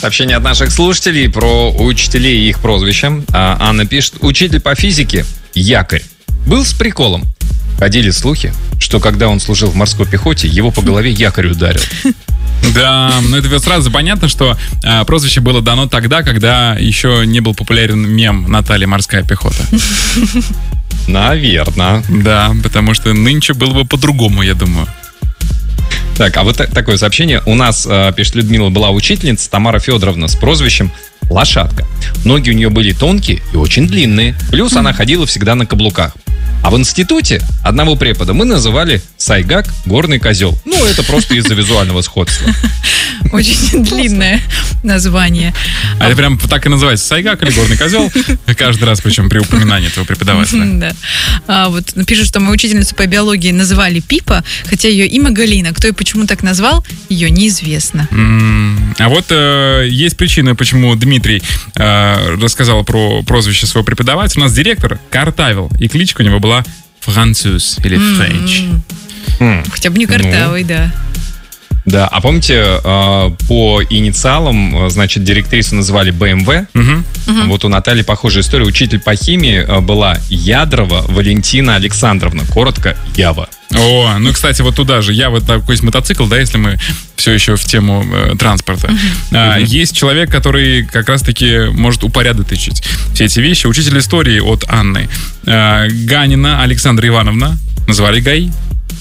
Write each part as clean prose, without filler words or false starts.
Сообщение от наших слушателей про учителей и их прозвища. Анна пишет: учитель по физике Якорь был с приколом. Ходили слухи, что когда он служил в морской пехоте, его по голове якорь ударил. Да, но это сразу понятно, что прозвище было дано тогда, когда еще не был популярен мем «Наталья морская пехота». Наверное. Да, потому что нынче было бы по-другому, я думаю. Так, а вот такое сообщение. У нас, пишет Людмила, была учительница Тамара Федоровна с прозвищем Лошадка. Ноги у нее были тонкие и очень длинные. Плюс она ходила всегда на каблуках. А в институте одного препода мы называли Сайгак, горный козел. Ну, это просто из-за визуального сходства. Очень длинное название. А это прям так и называется: Сайгак или горный козел? Каждый раз, причем при упоминании этого преподавателя. Да. Вот пишут, что мою учительницу по биологии называли Пипа, хотя ее имя Галина. Кто и почему так назвал, ее неизвестно. А вот есть причина, почему Дмитрий рассказал про прозвище своего преподавателя. У нас директор картавил, и кличка у него была Француз или Френч. Хотя бы не картавый, да. Да, а помните, по инициалам, значит, директрису называли БМВ. Вот у Натальи похожая история. Учитель по химии была Ядрова Валентина Александровна. Коротко, Ява. О, ну, кстати, вот туда же. Ява — такой мотоцикл, да, если мы все еще в тему транспорта. Есть человек, который как раз-таки может упорядочить все эти вещи. Учитель истории от Анны. Ганина Александра Ивановна. Назвали ГАИ.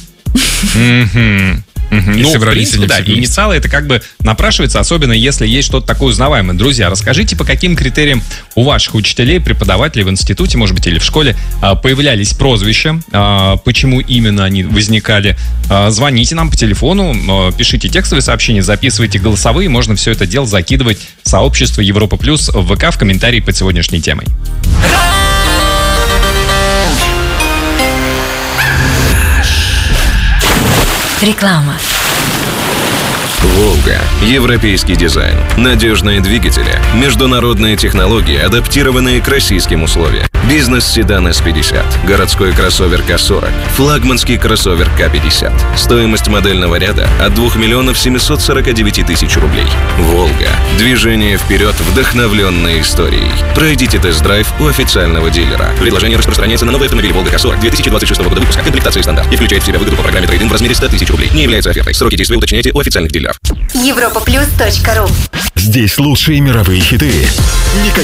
Ну, в принципе, да, инициалы это как бы напрашивается, особенно если есть что-то такое узнаваемое. Друзья, расскажите, по каким критериям у ваших учителей, преподавателей в институте, может быть, или в школе появлялись прозвища, почему именно они возникали. Звоните нам по телефону, пишите текстовые сообщения, записывайте голосовые, можно все это дело закидывать в сообщество Европа Плюс в ВК в комментарии под сегодняшней темой. Реклама. «Волга». Европейский дизайн. Надежные двигатели. Международные технологии, адаптированные к российским условиям. Бизнес-седан S50. Городской кроссовер К40. Флагманский кроссовер К50. Стоимость модельного ряда от 2 миллионов 749 тысяч рублей. «Волга». Движение вперед, вдохновленное историей. Пройдите тест-драйв у официального дилера. Предложение распространяется на новые автомобили «Волга К40» 2026 года выпуска. Комплектация стандарт. И включает в себя выгоду по программе трейд-ин в размере 100 тысяч рублей. Не является офертой. Сроки действия уточняйте у официальных дилеров. Europaplus.ru. Здесь лучшие мировые хиты.